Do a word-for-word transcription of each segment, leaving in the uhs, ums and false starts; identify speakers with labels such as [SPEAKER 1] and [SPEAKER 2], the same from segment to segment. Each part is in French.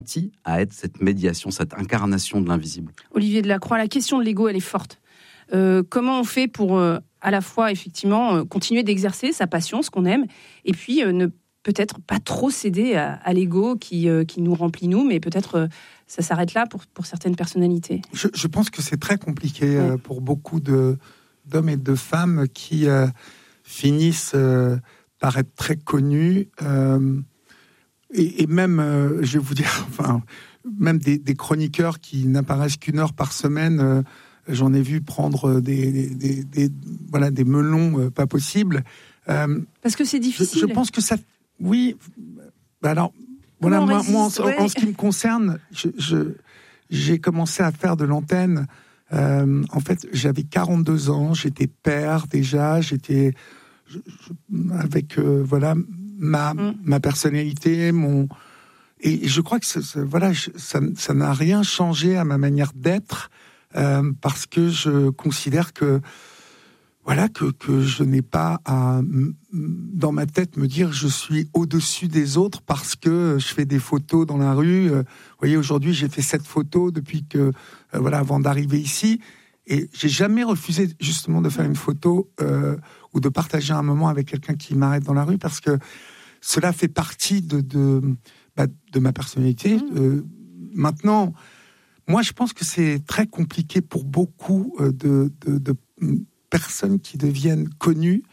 [SPEAKER 1] à être cette médiation, cette incarnation de l'invisible.
[SPEAKER 2] Olivier Delacroix, la question de l'ego, elle est forte. Euh, comment on fait pour euh, à la fois effectivement euh, continuer d'exercer sa passion, ce qu'on aime, et puis euh, ne peut-être pas trop céder à, à l'ego qui, euh, qui nous remplit nous, mais peut-être euh, ça s'arrête là pour, pour certaines personnalités.
[SPEAKER 3] Je, je pense que c'est très compliqué ouais. euh, pour beaucoup de, d'hommes et de femmes qui euh, finissent euh, par être très connus. Euh, Et, et même, euh, je vais vous dire, enfin, même des, des chroniqueurs qui n'apparaissent qu'une heure par semaine, euh, j'en ai vu prendre des, des, des, des, voilà, des melons euh, pas possibles.
[SPEAKER 2] Euh, Parce que c'est difficile.
[SPEAKER 3] Je, je pense que ça, oui. Bah alors, voilà, moi, résiste, moi en, ouais. en, en ce qui me concerne, je, je, j'ai commencé à faire de l'antenne. Euh, en fait, j'avais quarante-deux ans, j'étais père déjà, j'étais je, je, avec euh, voilà. Ma, mmh. ma personnalité, mon et je crois que ça, ça, voilà, ça, ça n'a rien changé à ma manière d'être euh, parce que je considère que voilà que que je n'ai pas à dans ma tête me dire je suis au-dessus des autres parce que je fais des photos dans la rue. Vous voyez, aujourd'hui j'ai fait sept photos depuis que euh, voilà avant d'arriver ici et j'ai jamais refusé justement de faire une photo euh, ou de partager un moment avec quelqu'un qui m'arrête dans la rue parce que cela fait partie de, de, bah, de ma personnalité. Mmh. Euh, maintenant, moi, je pense que c'est très compliqué pour beaucoup de, de, de personnes qui deviennent connues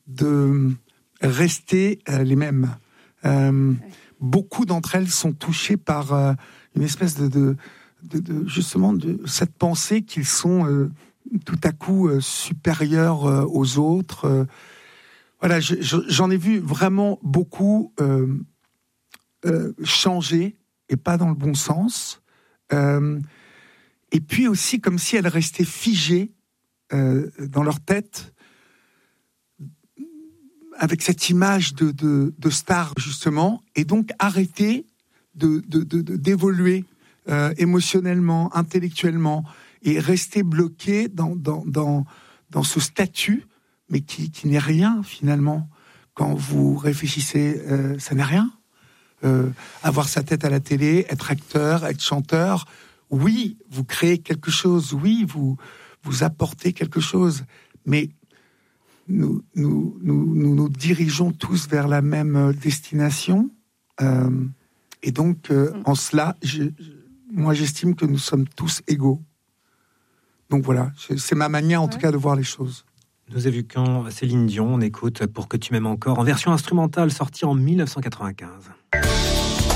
[SPEAKER 3] de rester euh, les mêmes. Euh, ouais. Beaucoup d'entre elles sont touchées par euh, une espèce de, de, de, de justement de cette pensée qu'ils sont euh, tout à coup euh, supérieurs euh, aux autres. Euh, Voilà, je, je, j'en ai vu vraiment beaucoup euh, euh, changer, et pas dans le bon sens. Euh, et puis aussi comme si elles restaient figées euh, dans leur tête, avec cette image de, de, de star, justement, et donc arrêter de, de, de, de, d'évoluer euh, émotionnellement, intellectuellement, et rester bloquées dans, dans, dans, dans ce statut mais qui, qui n'est rien, finalement. Quand vous réfléchissez, euh, ça n'est rien. Euh, avoir sa tête à la télé, être acteur, être chanteur, oui, vous créez quelque chose, oui, vous, vous apportez quelque chose, mais nous nous, nous, nous, nous dirigeons tous vers la même destination, euh, et donc, euh, en cela, je, moi, j'estime que nous sommes tous égaux. Donc voilà, c'est ma manière, en ouais. tout cas, de voir les choses.
[SPEAKER 4] Nous évoquons Céline Dion, on écoute Pour que tu m'aimes encore, en version instrumentale sortie en dix-neuf cent quatre-vingt-quinze.